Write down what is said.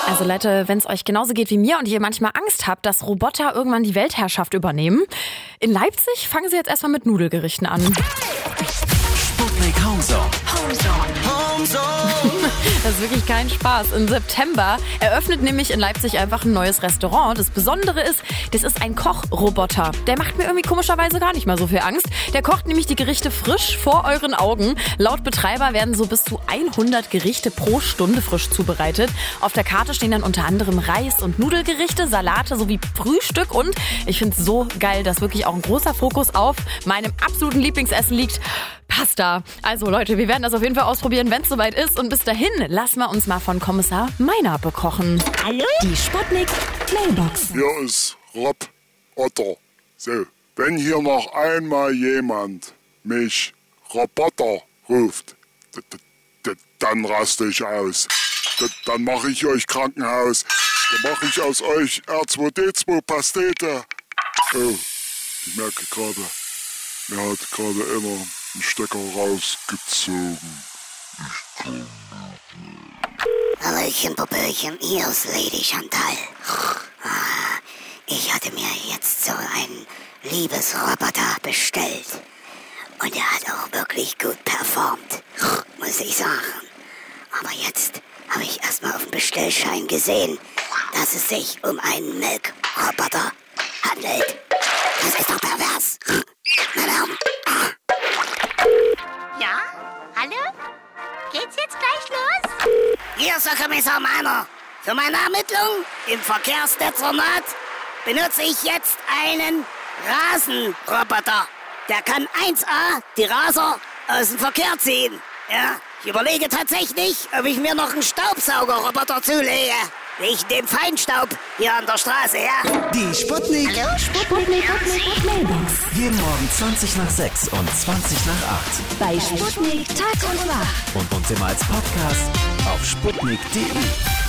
Also Leute, wenn es euch genauso geht wie mir und ihr manchmal Angst habt, dass Roboter irgendwann die Weltherrschaft übernehmen, in Leipzig fangen sie jetzt erstmal mit Nudelgerichten an. Sputnik Homezone. Das ist wirklich kein Spaß. Im September eröffnet nämlich in Leipzig einfach ein neues Restaurant. Das Besondere ist, das ist ein Kochroboter. Der macht mir irgendwie komischerweise gar nicht mal so viel Angst. Der kocht nämlich die Gerichte frisch vor euren Augen. Laut Betreiber werden so bis zu 100 Gerichte pro Stunde frisch zubereitet. Auf der Karte stehen dann unter anderem Reis- und Nudelgerichte, Salate sowie Frühstück. Und ich finde es so geil, dass wirklich auch ein großer Fokus auf meinem absoluten Lieblingsessen liegt. Pasta. Also Leute, wir werden das auf jeden Fall ausprobieren, wenn es soweit ist. Und bis dahin lassen wir uns mal von Kommissar Meiner bekochen. Hallo? Die Sputnik Mailbox. Hier ist Rob Otto. So, wenn hier noch einmal jemand mich Roboter ruft, dann raste ich aus. Dann mache ich euch Krankenhaus. Dann mache ich aus euch R2D2 Pastete. Oh, ich merke gerade, mir hat gerade immer einen Stecker rausgezogen. Hallöchen, Popöchen, hier ist Lady Chantal. Ich hatte mir jetzt so einen Liebesroboter bestellt. Und er hat auch wirklich gut performt, muss ich sagen. Aber jetzt habe ich erstmal auf dem Bestellschein gesehen, dass es sich um einen Milkroboter handelt. Das ist doch pervers. Ja? Hallo? Geht's jetzt gleich los? Hier ist der Kommissar Meiner. Für meine Ermittlung im Verkehrsdezernat benutze ich jetzt einen Rasenroboter. Der kann 1A die Raser aus dem Verkehr ziehen. Ja, ich überlege tatsächlich, ob ich mir noch einen Staubsaugerroboter zulege. Wegen dem Feinstaub hier an der Straße, ja? Die Sputnik. Hallo, Sputnik Mailbox. Jeden Morgen 20 nach 6 und 20 nach 8. Bei Sputnik Tag und Nacht. Und uns immer als Podcast auf sputnik.de.